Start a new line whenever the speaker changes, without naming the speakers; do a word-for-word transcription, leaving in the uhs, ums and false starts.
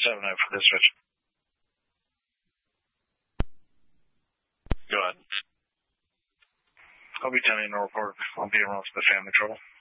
seven oh for dispatch. Go ahead. I'll be ten in Norfolk. I'll be around the family trouble.